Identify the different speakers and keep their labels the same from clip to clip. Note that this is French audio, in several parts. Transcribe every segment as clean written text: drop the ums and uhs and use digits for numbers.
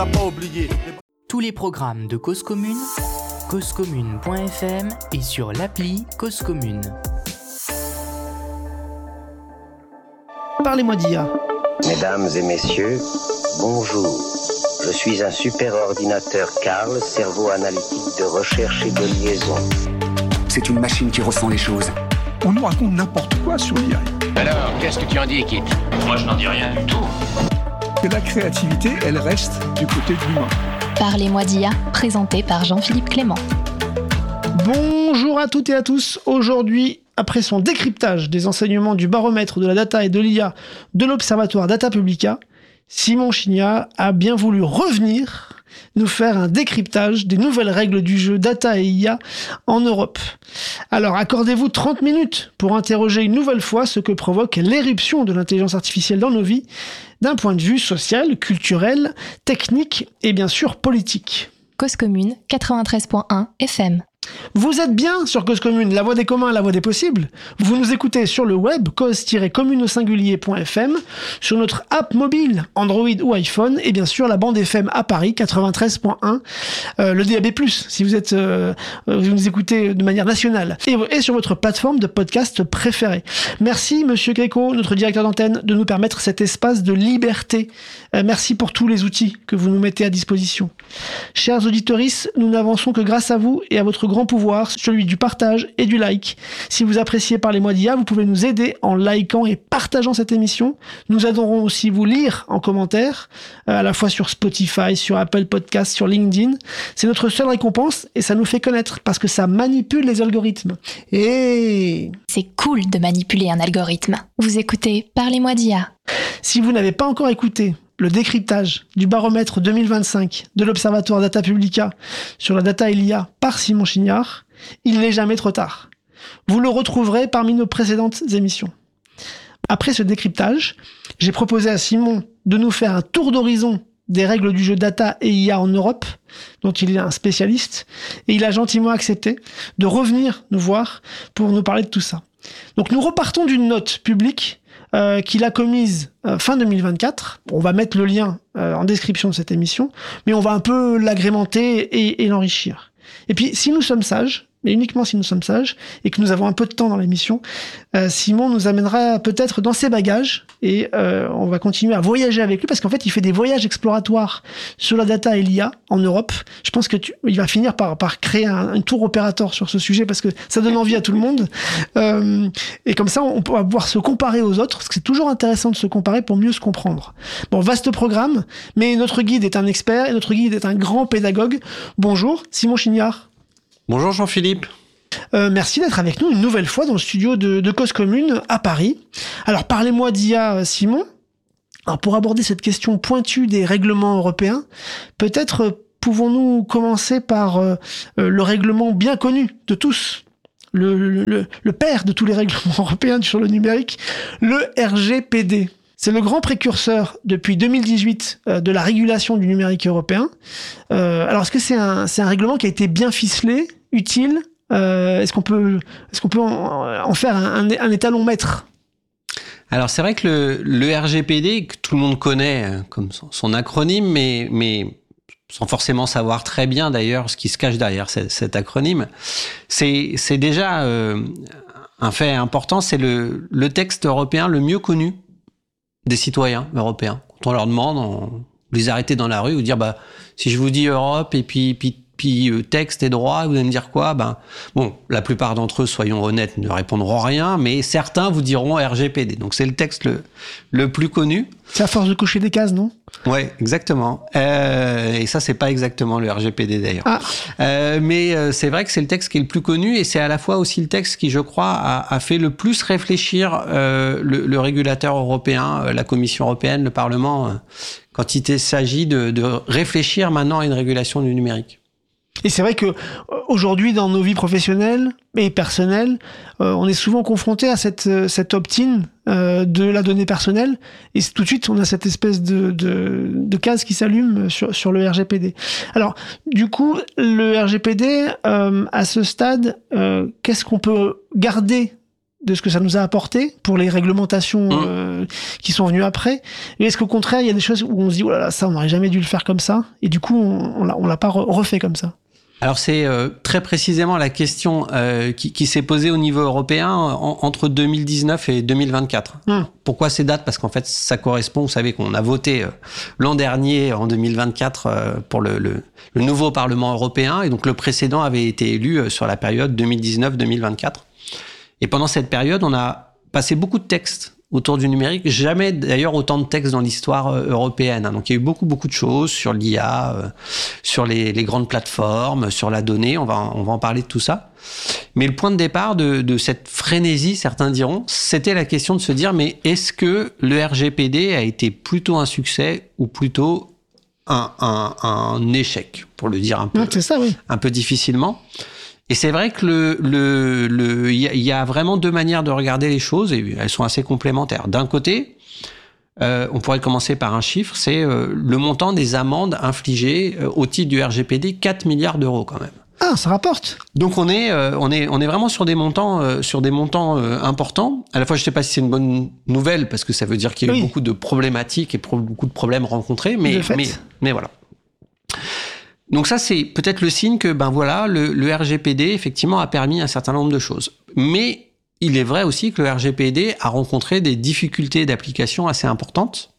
Speaker 1: Pas oublié.
Speaker 2: Tous les programmes de Cause Commune, causecommune.fm et sur l'appli Cause Commune.
Speaker 3: Parlez-moi d'IA.
Speaker 4: Mesdames et messieurs, bonjour. Je suis un super ordinateur Karl, cerveau analytique de recherche et de liaison.
Speaker 5: C'est une machine qui ressent les choses.
Speaker 6: On nous raconte n'importe quoi sur l'IA.
Speaker 7: Alors, qu'est-ce que tu en dis, Kit ?
Speaker 8: Moi, je n'en dis rien du tout.
Speaker 6: Que la créativité, elle reste du côté de l'humain.
Speaker 9: Parlez-moi d'IA, présenté par Jean-Philippe Clément.
Speaker 3: Bonjour à toutes et à tous. Aujourd'hui, après son décryptage des enseignements du baromètre de la data et de l'IA de l'Observatoire Data Publica, Simon Chignard a bien voulu revenir nous faire un décryptage des nouvelles règles du jeu data et IA en Europe. Alors accordez-vous 30 minutes pour interroger une nouvelle fois ce que provoque l'éruption de l'intelligence artificielle dans nos vies, d'un point de vue social, culturel, technique et bien sûr politique.
Speaker 9: Cause Commune, 93.1 FM.
Speaker 3: Vous êtes bien sur Cause Commune, la voix des communs, la voix des possibles. Vous nous écoutez sur le web, cause-commune-au-singulier.fm, sur notre app mobile, Android ou iPhone, et bien sûr la bande FM à Paris, 93.1, le DAB+, si vous nous écoutez de manière nationale, et sur votre plateforme de podcast préférée. Merci, Monsieur Gréco, notre directeur d'antenne, de nous permettre cet espace de liberté. Merci pour tous les outils que vous nous mettez à disposition. Chers auditeuristes, nous n'avançons que grâce à vous et à votre grand pouvoir, celui du partage et du like. Si vous appréciez Parlez-moi d'IA, vous pouvez nous aider en likant et partageant cette émission. Nous adorons aussi vous lire en commentaire, à la fois sur Spotify, sur Apple Podcasts, sur LinkedIn. C'est notre seule récompense et ça nous fait connaître parce que ça manipule les algorithmes. Et
Speaker 9: c'est cool de manipuler un algorithme. Vous écoutez Parlez-moi d'IA.
Speaker 3: Si vous n'avez pas encore écouté le décryptage du baromètre 2025 de l'Observatoire Data Publica sur la data et l'IA par Simon Chignard, il n'est jamais trop tard. Vous le retrouverez parmi nos précédentes émissions. Après ce décryptage, j'ai proposé à Simon de nous faire un tour d'horizon des règles du jeu data et IA en Europe, dont il est un spécialiste, et il a gentiment accepté de revenir nous voir pour nous parler de tout ça. Donc nous repartons d'une note publique qu'il a commise fin 2024. On va mettre le lien en description de cette émission, mais on va un peu l'agrémenter et l'enrichir. Et puis, si nous sommes sages, mais uniquement si nous sommes sages, et que nous avons un peu de temps dans l'émission, Simon nous amènera peut-être dans ses bagages, et on va continuer à voyager avec lui, parce qu'en fait, il fait des voyages exploratoires sur la data et l'IA en Europe. Je pense que il va finir par créer un tour opérateur sur ce sujet, parce que ça donne envie à tout le monde. Et comme ça, on pourra pouvoir se comparer aux autres, parce que c'est toujours intéressant de se comparer pour mieux se comprendre. Bon, vaste programme, mais notre guide est un expert, et notre guide est un grand pédagogue. Bonjour, Simon Chignard.
Speaker 10: Bonjour Jean-Philippe.
Speaker 3: Merci d'être avec nous une nouvelle fois dans le studio de Cause Commune à Paris. Alors parlez-moi d'IA, Simon. Alors pour aborder cette question pointue des règlements européens, peut-être pouvons-nous commencer par le règlement bien connu de tous, le père de tous les règlements européens sur le numérique, le RGPD. C'est le grand précurseur depuis 2018 de la régulation du numérique européen. Alors est-ce que c'est un règlement qui a été bien ficelé, utile ? Est-ce qu'on peut en faire un étalon maître ?
Speaker 10: Alors c'est vrai que le RGPD, que tout le monde connaît comme son acronyme, mais sans forcément savoir très bien d'ailleurs ce qui se cache derrière cet acronyme, c'est déjà un fait important, c'est le texte européen le mieux connu des citoyens européens. Quand on leur demande, on les arrêter dans la rue, ou dire si je vous dis Europe et puis texte et droit, vous allez me dire quoi ? Bon, la plupart d'entre eux, soyons honnêtes, ne répondront rien, mais certains vous diront RGPD. Donc c'est le texte le plus connu.
Speaker 3: C'est à force de cocher des cases, non ?
Speaker 10: Ouais, exactement. Et ça, c'est pas exactement le RGPD d'ailleurs. Mais c'est vrai que c'est le texte qui est le plus connu, et c'est à la fois aussi le texte qui, je crois, a fait le plus réfléchir le régulateur européen, la Commission européenne, le Parlement, quand il s'agit de réfléchir maintenant à une régulation du numérique.
Speaker 3: Et c'est vrai que aujourd'hui, dans nos vies professionnelles et personnelles, on est souvent confronté à cette opt-in de la donnée personnelle, et tout de suite on a cette espèce de case qui s'allume sur le RGPD. Alors du coup, le RGPD à ce stade, qu'est-ce qu'on peut garder de ce que ça nous a apporté pour les réglementations qui sont venues après? Et est-ce qu'au contraire, il y a des choses où on se dit, oh là là, ça, on n'aurait jamais dû le faire comme ça, et du coup, on l'a pas refait comme ça?
Speaker 10: Alors c'est très précisément la question qui s'est posée au niveau européen entre 2019 et 2024. Pourquoi ces dates? Parce qu'en fait, ça correspond, vous savez qu'on a voté l'an dernier, en 2024, pour le nouveau Parlement européen, et donc le précédent avait été élu sur la période 2019-2024. Et pendant cette période, on a passé beaucoup de textes autour du numérique. Jamais d'ailleurs autant de textes dans l'histoire européenne. Donc il y a eu beaucoup de choses sur l'IA, sur les grandes plateformes, sur la donnée. On va en parler de tout ça. Mais le point de départ de cette frénésie, certains diront, c'était la question de se dire, mais est-ce que le RGPD a été plutôt un succès ou plutôt un échec, pour le dire
Speaker 3: c'est ça, oui.
Speaker 10: Un peu difficilement. Et c'est vrai que il y a vraiment deux manières de regarder les choses, et elles sont assez complémentaires. D'un côté, on pourrait commencer par un chiffre, c'est le montant des amendes infligées au titre du RGPD, 4 milliards d'euros quand même.
Speaker 3: Ah, ça rapporte.
Speaker 10: Donc on est vraiment sur des montants importants. À la fois, je sais pas si c'est une bonne nouvelle, parce que ça veut dire qu'il y a eu beaucoup de problématiques et beaucoup de problèmes rencontrés, mais voilà. Donc ça, c'est peut-être le signe que, le RGPD, effectivement, a permis un certain nombre de choses. Mais il est vrai aussi que le RGPD a rencontré des difficultés d'application assez importantes.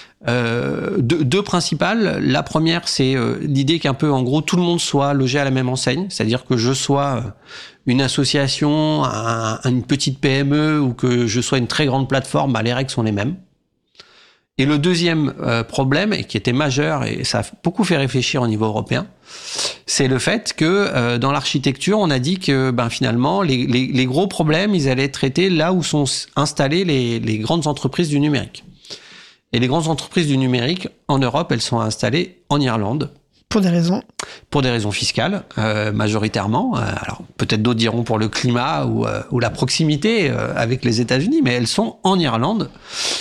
Speaker 10: Deux principales. La première, c'est l'idée qu'un peu, en gros, tout le monde soit logé à la même enseigne. C'est-à-dire que je sois une association, une petite PME, ou que je sois une très grande plateforme, les règles sont les mêmes. Et le deuxième problème, et qui était majeur, et ça a beaucoup fait réfléchir au niveau européen, c'est le fait que dans l'architecture, on a dit que finalement, les gros problèmes, ils allaient être traités là où sont installées les grandes entreprises du numérique. Et les grandes entreprises du numérique, en Europe, elles sont installées en Irlande.
Speaker 3: Pour des raisons?
Speaker 10: Pour des raisons fiscales, majoritairement. Alors peut-être d'autres diront pour le climat ou la proximité avec les États-Unis, mais elles sont en Irlande.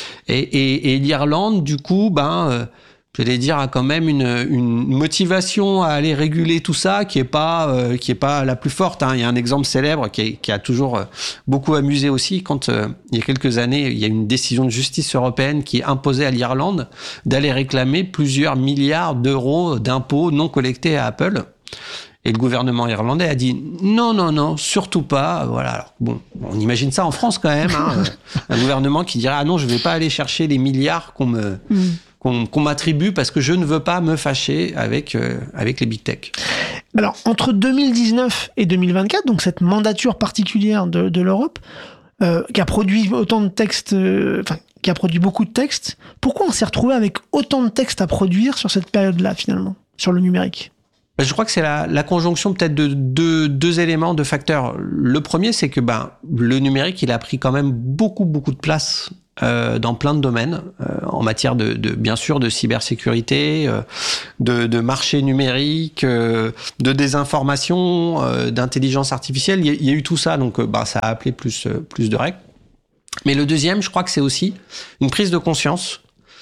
Speaker 10: Et l'Irlande, du coup, j'allais dire, a quand même une motivation à aller réguler tout ça qui est pas la plus forte. Il y a un exemple célèbre qui a toujours beaucoup amusé aussi, quand il y a quelques années, il y a une décision de justice européenne qui imposait à l'Irlande d'aller réclamer plusieurs milliards d'euros d'impôts non collectés à Apple. Et le gouvernement irlandais a dit non, surtout pas. Voilà. Alors, bon, on imagine ça en France quand même. Un gouvernement qui dirait non, je vais pas aller chercher les milliards qu'on m'attribue parce que je ne veux pas me fâcher avec les big tech.
Speaker 3: Alors, entre 2019 et 2024, donc cette mandature particulière de l'Europe, qui a produit autant de textes, qui a produit beaucoup de textes, pourquoi on s'est retrouvé avec autant de textes à produire sur cette période-là, finalement, sur le numérique?
Speaker 10: Je crois que c'est la conjonction peut-être de deux éléments, deux facteurs. Le premier, c'est que le numérique, il a pris quand même beaucoup de place dans plein de domaines, en matière bien sûr de cybersécurité, de marché numérique, de désinformation, d'intelligence artificielle. Il y a eu tout ça, donc ça a appelé plus de règles. Mais le deuxième, je crois que c'est aussi une prise de conscience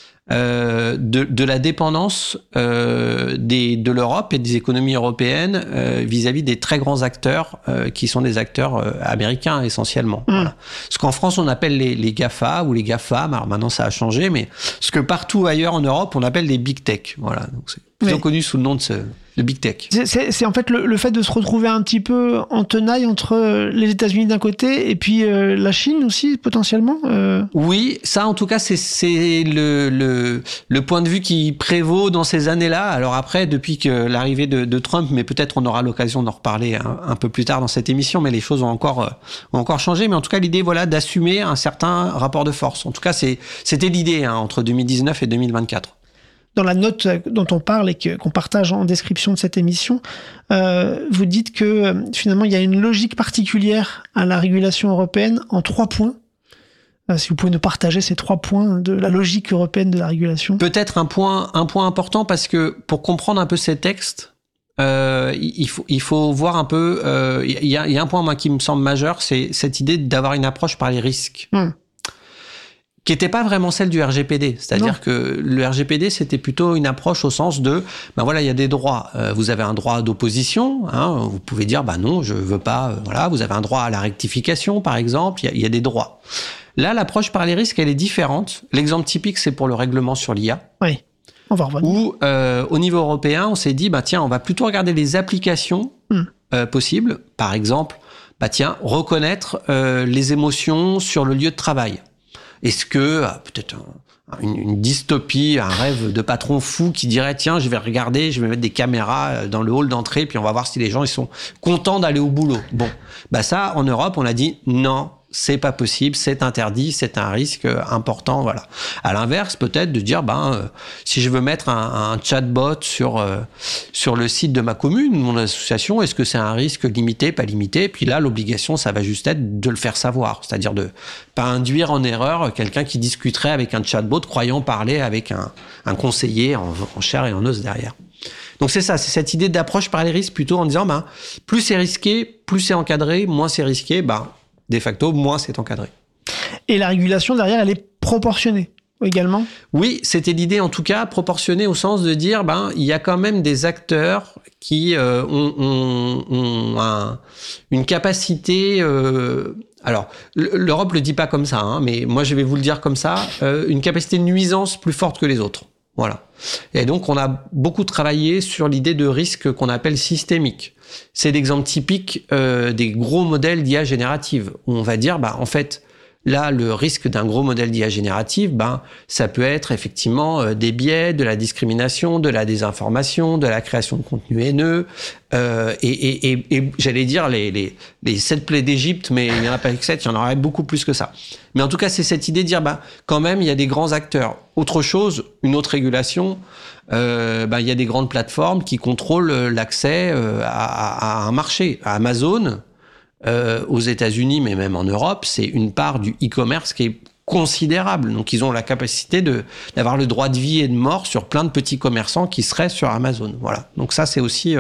Speaker 10: de la dépendance de l'Europe et des économies européennes vis-à-vis des très grands acteurs qui sont des acteurs américains essentiellement. Voilà. Ce qu'en France on appelle les GAFA ou les GAFAM, alors maintenant ça a changé, mais ce que partout ailleurs en Europe on appelle les big tech. Voilà, donc c'est plus connu sous le nom de big tech.
Speaker 3: C'est en fait le fait de se retrouver un petit peu en tenaille entre les États-Unis d'un côté et puis la Chine aussi potentiellement.
Speaker 10: Oui, ça en tout cas c'est le point de vue qui prévaut dans ces années-là. Alors après, depuis que l'arrivée de Trump, mais peut-être on aura l'occasion d'en reparler un peu plus tard dans cette émission, mais les choses ont encore changé. Mais en tout cas, l'idée d'assumer un certain rapport de force. En tout cas, c'était l'idée entre 2019 et 2024.
Speaker 3: Dans la note dont on parle et qu'on partage en description de cette émission, vous dites que finalement il y a une logique particulière à la régulation européenne en 3 points. Si vous pouvez nous partager ces 3 points de la logique européenne de la régulation.
Speaker 10: Peut-être un point important, parce que pour comprendre un peu ces textes, il faut voir un peu. Il y a un point qui me semble majeur, c'est cette idée d'avoir une approche par les risques. qui n'était pas vraiment celle du RGPD. C'est-à-dire que le RGPD, c'était plutôt une approche au sens de, ben voilà, il y a des droits. Vous avez un droit d'opposition, hein, vous pouvez dire, ben non, je veux pas, voilà, vous avez un droit à la rectification, par exemple, il y a des droits. Là, l'approche par les risques, elle est différente. L'exemple typique, c'est pour le règlement sur l'IA.
Speaker 3: Oui, on va revenir.
Speaker 10: Où, au niveau européen, on s'est dit, bah tiens, on va plutôt regarder les applications possibles. Par exemple, bah tiens, reconnaître les émotions sur le lieu de travail. Est-ce que, peut-être une dystopie, un rêve de patron fou qui dirait, tiens, je vais regarder, je vais mettre des caméras dans le hall d'entrée, puis on va voir si les gens ils sont contents d'aller au boulot. Bon, bah ça, en Europe, on a dit, non, c'est pas possible, c'est interdit, c'est un risque important, voilà. À l'inverse, peut-être de dire, si je veux mettre un chatbot sur le site de ma commune, mon association, est-ce que c'est un risque limité, pas limité? Puis là, l'obligation, ça va juste être de le faire savoir, c'est-à-dire de pas induire en erreur quelqu'un qui discuterait avec un chatbot croyant parler avec un conseiller en chair et en os derrière. Donc c'est ça, c'est cette idée d'approche par les risques plutôt en disant, plus c'est risqué, plus c'est encadré, moins c'est risqué, de facto, moins c'est encadré.
Speaker 3: Et la régulation, derrière, elle est proportionnée également? Oui,
Speaker 10: c'était l'idée, en tout cas, proportionnée au sens de dire, il y a quand même des acteurs qui ont une capacité... alors, l'Europe le dit pas comme ça, hein, mais moi, je vais vous le dire comme ça, une capacité de nuisance plus forte que les autres. Voilà. Et donc, on a beaucoup travaillé sur l'idée de risque qu'on appelle systémique. C'est l'exemple typique des gros modèles d'IA générative, où on va dire, en fait, là, le risque d'un gros modèle d'IA générative, ça peut être effectivement des biais, de la discrimination, de la désinformation, de la création de contenu haineux, et j'allais dire les 7 plaies d'Égypte, mais il n'y en a pas que 7, il y en aurait beaucoup plus que ça. Mais en tout cas, c'est cette idée de dire, quand même, il y a des grands acteurs. Autre chose, une autre régulation, il y a des grandes plateformes qui contrôlent l'accès à un marché. À Amazon, aux États-Unis, mais même en Europe, c'est une part du e-commerce qui est considérable. Donc, ils ont la capacité d'avoir le droit de vie et de mort sur plein de petits commerçants qui seraient sur Amazon. Voilà. Donc ça, c'est aussi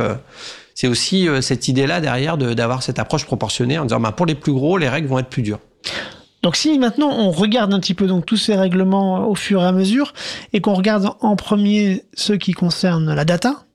Speaker 10: cette idée-là derrière d'avoir cette approche proportionnée en disant, pour les plus gros, les règles vont être plus dures.
Speaker 3: Donc si maintenant on regarde un petit peu donc tous ces règlements au fur et à mesure et qu'on regarde en premier ceux qui concernent la data,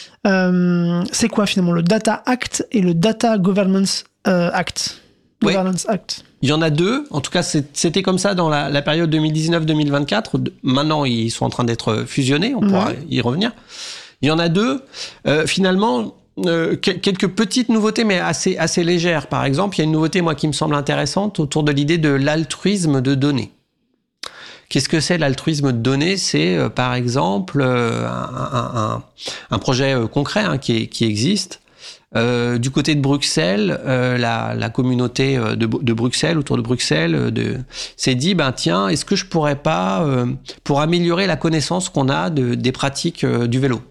Speaker 3: c'est quoi finalement le Data Act et le Data Governance Act? Governance Act.
Speaker 10: Il y en a deux. En tout cas, c'était comme ça dans la période 2019-2024. Maintenant, ils sont en train d'être fusionnés. On pourra y revenir. Il y en a deux. Finalement, quelques petites nouveautés, mais assez légères. Par exemple, il y a une nouveauté, moi, qui me semble intéressante autour de l'idée de l'altruisme de données. Qu'est-ce que c'est l'altruisme de données? C'est, par exemple, un projet concret qui existe. Du côté de Bruxelles, la communauté de Bruxelles, autour de Bruxelles, s'est dit, tiens, est-ce que je pourrais pas, pour améliorer la connaissance qu'on a des pratiques du vélo?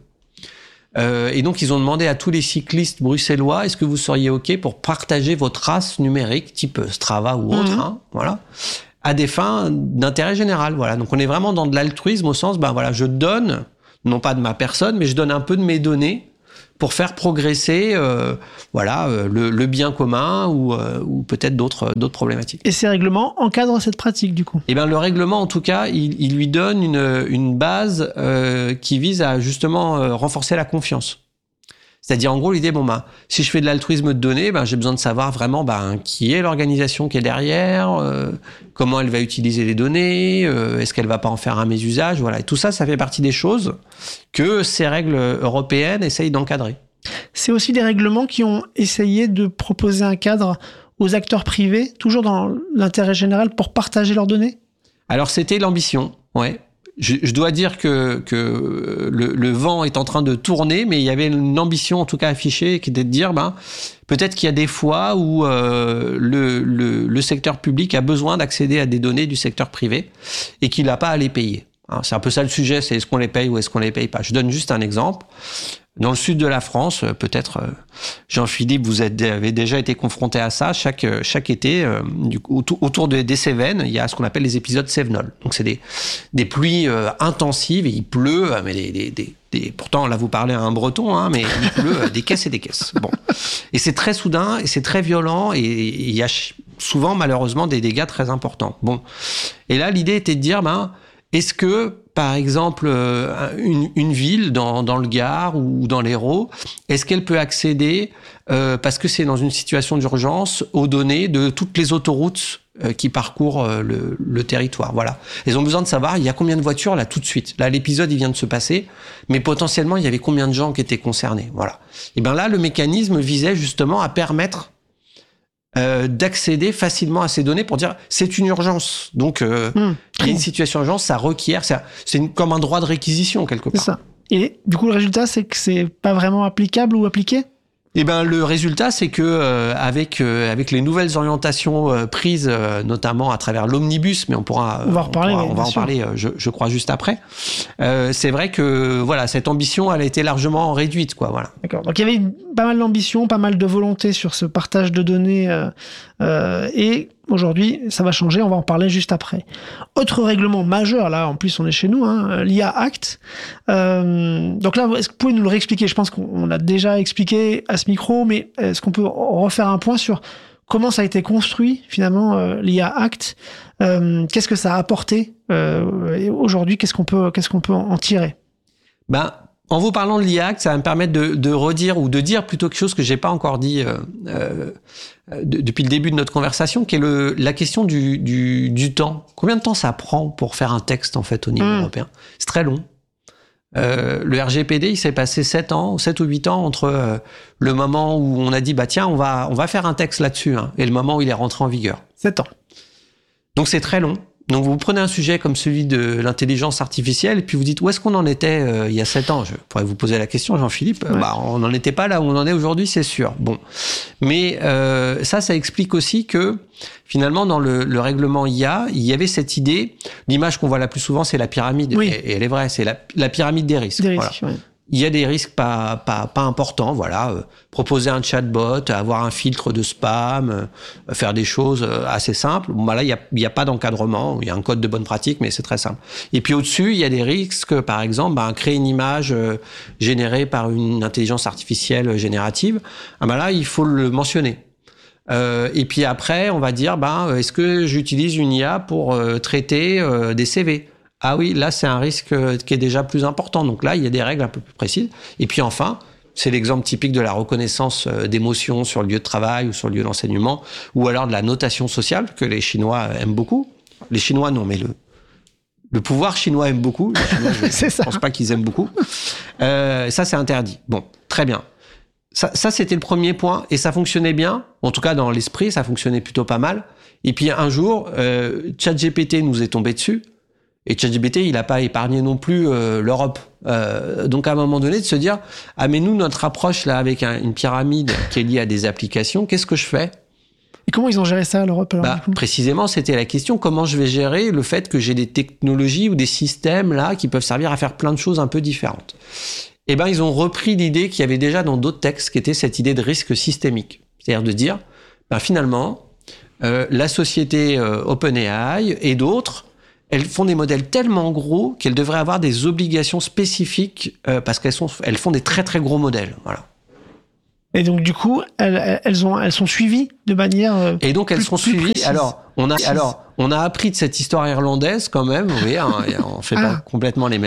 Speaker 10: Et donc, ils ont demandé à tous les cyclistes bruxellois, est-ce que vous seriez OK pour partager vos traces numériques, type Strava ou autre, voilà, à des fins d'intérêt général, voilà. Donc, on est vraiment dans de l'altruisme au sens, je donne, non pas de ma personne, mais je donne un peu de mes données pour faire progresser, le bien commun ou peut-être d'autres problématiques.
Speaker 3: Et ces règlements encadrent cette pratique, du coup?
Speaker 10: Le règlement, en tout cas, il lui donne une base qui vise à justement renforcer la confiance. C'est-à-dire, en gros, l'idée, si je fais de l'altruisme de données, j'ai besoin de savoir vraiment qui est l'organisation qui est derrière, comment elle va utiliser les données, est-ce qu'elle va pas en faire un mésusage, voilà. Et tout ça, ça fait partie des choses que ces règles européennes essayent d'encadrer.
Speaker 3: C'est aussi des règlements qui ont essayé de proposer un cadre aux acteurs privés, toujours dans l'intérêt général, pour partager leurs données? Alors,
Speaker 10: c'était l'ambition, ouais. Je dois dire que le vent est en train de tourner, mais il y avait une ambition en tout cas affichée qui était de dire peut-être qu'il y a des fois où le secteur public a besoin d'accéder à des données du secteur privé et qu'il n'a pas à les payer. Alors, c'est un peu ça le sujet, c'est est-ce qu'on les paye ou est-ce qu'on les paye pas. Je donne juste un exemple. Dans le sud de la France, peut-être Jean-Philippe, vous avez déjà été confronté à ça. Chaque été, autour des Cévennes, il y a ce qu'on appelle les épisodes cévenols. Donc c'est des pluies intensives et il pleut, mais pourtant là vous parlez à un Breton, mais il pleut des caisses et des caisses. Bon, et c'est très soudain et c'est très violent et il y a souvent malheureusement des dégâts très importants. Bon, et là l'idée était de dire, est-ce que par exemple une ville dans le Gard ou dans l'Hérault, est-ce qu'elle peut accéder parce que c'est dans une situation d'urgence aux données de toutes les autoroutes qui parcourent le territoire. Voilà. Ils ont besoin de savoir, il y a combien de voitures là tout de suite. Là, l'épisode, il vient de se passer, mais potentiellement, il y avait combien de gens qui étaient concernés. Voilà. Et bien là, le mécanisme visait justement à permettre d'accéder facilement à ces données pour dire, c'est une urgence. Donc, il y a une situation d'urgence, ça requiert, comme un droit de réquisition quelque part.
Speaker 3: C'est ça. Et du coup, le résultat, c'est que c'est pas vraiment applicable ou appliqué ?
Speaker 10: Eh ben, le résultat, c'est que avec les nouvelles orientations prises, notamment à travers l'omnibus, mais on va en parler, je crois juste après. C'est vrai que voilà, cette ambition, elle a été largement réduite, quoi. Voilà.
Speaker 3: D'accord. Donc il y avait pas mal d'ambition, pas mal de volonté sur ce partage de données, et aujourd'hui, ça va changer. On va en parler juste après. Autre règlement majeur, là, en plus, on est chez nous, l'IA Act. Donc là, est-ce que vous pouvez nous le réexpliquer ? Je pense qu'on l'a déjà expliqué à ce micro, mais est-ce qu'on peut refaire un point sur comment ça a été construit, finalement, l'IA Act ? Qu'est-ce que ça a apporté ? Et aujourd'hui, qu'est-ce qu'on peut en tirer ?
Speaker 10: En vous parlant de l'IA Act, ça va me permettre de redire ou de dire plutôt quelque chose que j'ai pas encore dit depuis le début de notre conversation, qui est la question du temps. Combien de temps ça prend pour faire un texte en fait au niveau européen ? C'est très long. Le RGPD, il s'est passé 7 ou 8 ans entre le moment où on a dit tiens, on va faire un texte là-dessus, et le moment où il est rentré en vigueur.
Speaker 3: 7 ans. Donc
Speaker 10: c'est très long. Donc vous prenez un sujet comme celui de l'intelligence artificielle et puis vous dites où est-ce qu'on en était il y a 7 ans ? Je pourrais vous poser la question, Jean-Philippe. Ouais. On n'en était pas là où on en est aujourd'hui, c'est sûr. Bon, mais ça explique aussi que finalement dans le règlement IA, il y avait cette idée. L'image qu'on voit la plus souvent, c'est la pyramide. Oui. Et elle est vraie, c'est la pyramide des risques.
Speaker 3: Des risques,
Speaker 10: voilà. Il y a des risques pas importants, voilà. Proposer un chatbot, avoir un filtre de spam, faire des choses assez simples. Là, il y a pas d'encadrement, il y a un code de bonne pratique, mais c'est très simple. Et puis au-dessus, il y a des risques, par exemple, créer une image générée par une intelligence artificielle générative. Là, il faut le mentionner. Et puis après, on va dire, est-ce que j'utilise une IA pour traiter des CV ? Ah oui, là, c'est un risque qui est déjà plus important. Donc là, il y a des règles un peu plus précises. Et puis enfin, c'est l'exemple typique de la reconnaissance d'émotions sur le lieu de travail ou sur le lieu d'enseignement, ou alors de la notation sociale, que les Chinois aiment beaucoup. Les Chinois, non, mais le pouvoir chinois aime beaucoup. Les Chinois, je ne pense pas qu'ils aiment beaucoup. Ça, c'est interdit. Bon, très bien. Ça, c'était le premier point. Et ça fonctionnait bien. En tout cas, dans l'esprit, ça fonctionnait plutôt pas mal. Et puis un jour, ChatGPT nous est tombé dessus. Et ChatGPT, il n'a pas épargné non plus l'Europe. Donc à un moment donné, de se dire, mais nous, notre approche là avec une pyramide qui est liée à des applications, qu'est-ce que je fais ?
Speaker 3: Et comment ils ont géré ça, l'Europe alors, du coup ?
Speaker 10: Précisément, c'était la question, comment je vais gérer le fait que j'ai des technologies ou des systèmes là qui peuvent servir à faire plein de choses un peu différentes. Eh ben, ils ont repris l'idée qu'il y avait déjà dans d'autres textes, qui était cette idée de risque systémique. C'est-à-dire de dire, finalement, la société OpenAI et d'autres, elles font des modèles tellement gros qu'elles devraient avoir des obligations spécifiques parce qu'elles font des très très gros modèles. Voilà.
Speaker 3: Et donc du coup, elles sont suivies de manière.
Speaker 10: Et donc elles sont suivies. Précise. Alors on a appris de cette histoire irlandaise quand même. Vous voyez, on fait pas complètement les